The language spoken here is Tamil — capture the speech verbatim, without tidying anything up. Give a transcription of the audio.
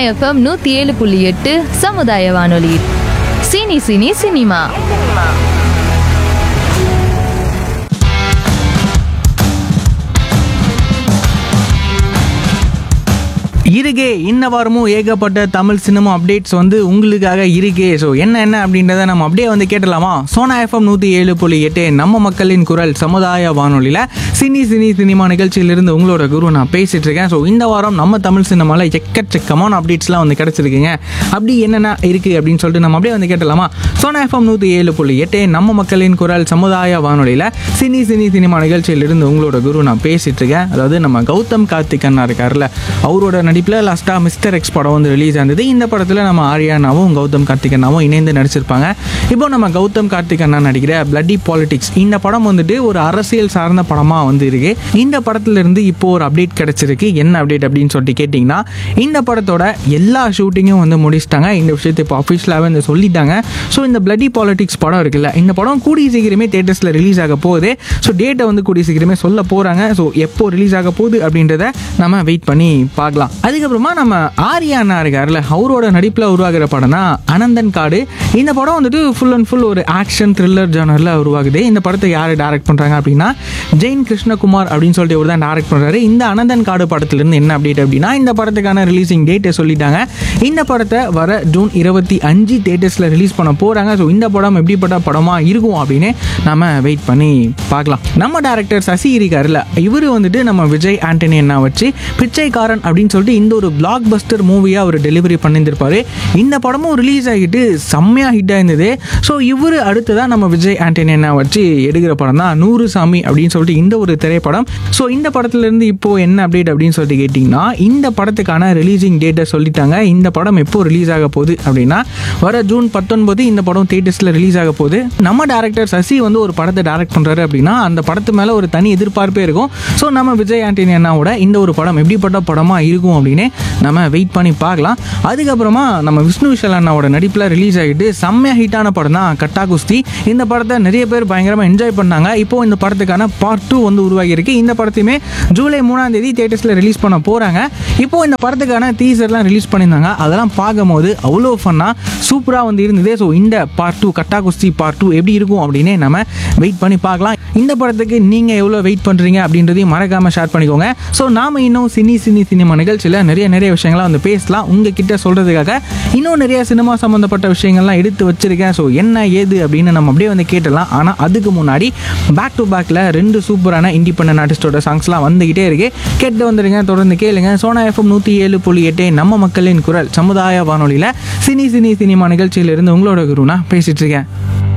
எஃப்எம் நூற்றி ஏழு புள்ளி எட்டு சமுதாய வானொலி. Cine cine cinema. இருக்கே இந்த வாரமும் ஏகப்பட்ட தமிழ் சினிமா அப்டேட்ஸ் வந்து உங்களுக்காக இருக்கே. ஸோ என்ன என்ன அப்படின்றத நம்ம அப்படியே வந்து கேட்டலாமா? சோனா எஃப்எம் நூற்றி ஏழு புள்ளி எட்டு நம்ம மக்களின் குரல் சமுதாய வானொலியில் சினி சினி சினிமா நிகழ்ச்சியிலிருந்து உங்களோட குரு நான் பேசிட்டு இருக்கேன். ஸோ இந்த வாரம் நம்ம தமிழ் சினிமாவில் எக்கச்சக்கமான அப்டேட்ஸ்லாம் வந்து கிடச்சிருக்குங்க. அப்படி என்னென்ன இருக்குது அப்படின்னு சொல்லிட்டு நம்ம அப்படியே வந்து கேட்டலாமா? சோனா எஃப்எம் நூற்றி ஏழு புள்ளி எட்டு நம்ம மக்களின் குரல் சமுதாய வானொலியில் சினி சினி சினிமா நிகழ்ச்சியிலிருந்து உங்களோட குரு நான் பேசிட்டு இருக்கேன். அதாவது நம்ம கௌதம் கார்த்திக் அண்ணா இருக்கார்ல, அவரோட நடிப்பில் லாஸ்ட்டாக மிஸ்டர் எக்ஸ் படம் வந்து ரிலீஸ் ஆனது. இந்த படத்தில் நம்ம ஆரியானாவும் கௌதம் கார்த்திக் அண்ணாவும் இணைந்து நடிச்சிருப்பாங்க. இப்போ நம்ம கௌதம் கார்த்திக் அண்ணா நடிக்கிற பிளட்டி பாலிடிக்ஸ் இந்த படம் வந்துட்டு ஒரு அரசியல் சார்ந்த படமாக வந்து இருக்கு. இந்த படத்துலேருந்து இப்போ ஒரு அப்டேட் கிடச்சிருக்கு. என்ன அப்டேட் அப்படின்னு சொல்லிட்டு கேட்டிங்கன்னா, இந்த படத்தோட எல்லா ஷூட்டிங்கும் வந்து முடிச்சிட்டாங்க. இந்த விஷயத்தை இப்போ அஃபிஷியலாகவே வந்து சொல்லிட்டாங்க. ஸோ இந்த பிளட்டி பாலிடிக்ஸ் படம் இருக்குல்ல, இந்த படம் கூடிய சீக்கிரமே தேட்டர்ஸில் ரிலீஸ் ஆக போகுது. ஸோ டேட்டை வந்து கூடிய சீக்கிரமே சொல்ல போகிறாங்க. ஸோ எப்போ ரிலீஸ் ஆக போகுது அப்படின்றத நம்ம வெயிட் பண்ணி பார்க்கலாம். அதுக்கப்புறமா நம்ம ஆரியானா இருக்கார்ல, அவரோட நடிப்பில் உருவாகிற படம் தான் அனந்தன் காடு. இந்த படம் வந்துட்டு ஃபுல் அண்ட் ஃபுல் ஒரு ஆக்ஷன் த்ரில்லர் ஜானரில் உருவாகுது. இந்த படத்தை யார் டைரக்ட் பண்ணுறாங்க அப்படின்னா ஜெயின் கிருஷ்ணகுமார் அப்படின்னு சொல்லிட்டு இவர் தான் டைரக்ட் பண்ணுறாரு. இந்த அனந்தன் காடு படத்துலேருந்து என்ன அப்டேட் அப்படின்னா, இந்த படத்துக்கான ரிலீசிங் டேட்டை சொல்லிட்டாங்க. இந்த படத்தை வர ஜூன் இருபத்தி அஞ்சு தேட்டர்ஸில் ரிலீஸ் பண்ண போகிறாங்க. ஸோ இந்த படம் எப்படிப்பட்ட படமாக இருக்கும் அப்படின்னு நம்ம வெயிட் பண்ணி பார்க்கலாம். நம்ம டேரக்டர் சசி இருக்காருல்ல, இவர் வந்துட்டு நம்ம விஜய் ஆண்டனி அண்ணா வச்சு பிச்சைக்காரன் அப்படின்னு சொல்லிட்டு இந்த ஒரு பிளாக் பஸ்டர் மூவியாக அவர் டெலிவரி பண்ணியிருந்திருப்பாரு. இந்த படமும் ரிலீஸ் ஆகிட்டு செம்மையாக ஹிட் ஆயிருந்தது. ஸோ இவர் அடுத்ததான் நம்ம விஜய் ஆண்டனி அண்ணா வச்சு எடுக்கிற படம் தான் நூறு சாமி அப்படின்னு சொல்லிட்டு இந்த ஒரு திரைப்படம். ஸோ இந்த படத்துலேருந்து இப்போது என்ன அப்டேட் அப்படின்னு சொல்லிட்டு கேட்டிங்கன்னா, இந்த படத்துக்கான ரிலீசிங் டேட்டை சொல்லிட்டாங்க. இந்த படம் எப்போ ரிலீஸ் ஆக போகுது அப்படின்னா வர ஜூன் பத்தொன்பது இந்த படம் தேட்டர்ஸில் ரிலீஸ் ஆக போகுது. நம்ம டேரக்டர் சசி வந்து ஒரு படத்தை டைரக்ட் பண்ணுறாரு அப்படின்னா அந்த படத்து மேலே ஒரு தனி எதிர்பார்ப்பே இருக்கும். ஸோ நம்ம விஜய் ஆண்டனி அண்ணாவோட இந்த ஒரு படம் எப்படிப்பட்ட படமாக இருக்கும் அப்படின்னு நம்ம வெயிட் பண்ணி பார்க்கலாம். அதுக்கப்புறமா நம்ம விஷ்ணு விஷால் அண்ணாவோட நடிப்பில் ரிலீஸ் ஆகிட்டு செம்மையாக ஹிட்டான படம் தான் கட்டா குஸ்தி. இந்த படத்தை நிறைய பேர் பயங்கரமாக என்ஜாய் பண்ணாங்க. இப்போது இந்த படத்துக்கான பார்ட் டூ வந்து உருவாகி இருக்கு. இந்த படத்தையுமே ஜூலை மூணாம் தேதி தேட்டர்ஸில் ரிலீஸ் பண்ண போகிறாங்க. இப்போது இந்த படத்துக்கான டீசர்லாம் ரிலீஸ் பண்ணியிருந்தாங்க. அதெல்லாம் பார்க்கும்போது அவ்வளோ ஃபன்னாக சூப்பராக வந்து இருந்தது. ஸோ இந்த பார்ட் டூ கட்டா குஸ்தி பார்ட் டூ எப்படி இருக்கும் அப்படின்னு நம்ம வெயிட் பண்ணி பார்க்கலாம். இந்த படத்துக்கு நீங்கள் எவ்வளோ வெயிட் பண்ணுறீங்க அப்படின்றதையும் மறக்காமல் ஷேர் பண்ணிக்கோங்க. ஸோ நாம் இன்னும் சினி சினி சினிமா நிகழ்ச்சியில் நிறைய நிறைய விஷயங்கள்லாம் வந்து பேசலாம். உங்ககிட்ட சொல்கிறதுக்காக இன்னும் நிறைய சினிமா சம்மந்தப்பட்ட விஷயங்கள்லாம் எடுத்து வச்சுருக்கேன். ஸோ என்ன ஏது அப்படின்னு நம்ம அப்படியே வந்து கேட்டலாம். ஆனால் அதுக்கு முன்னாடி பேக் டு பேக்கில் ரெண்டு சூப்பரான இண்டிபெண்டன்ட் ஆர்டிஸ்டோட சாங்ஸ்லாம் வந்துக்கிட்டே இருக்கு. கேட்டு வந்துடுங்க, தொடர்ந்து கேளுங்க. சோனா எஃப்எம் நூற்றி ஏழு புள்ளி எட்டு நம்ம மக்களின் குரல் சமுதாய வானொலியில் சினி சினி சினிமா நிகழ்ச்சியிலிருந்து உங்களோட குருனா பேசிகிட்டு இருக்கேன்.